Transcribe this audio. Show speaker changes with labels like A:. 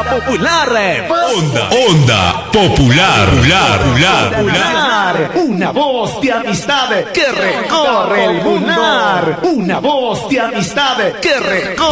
A: Onda Popular.
B: Onda Popular.
A: Una voz de amistad que recorre el mundo. Una voz de amistad que recorre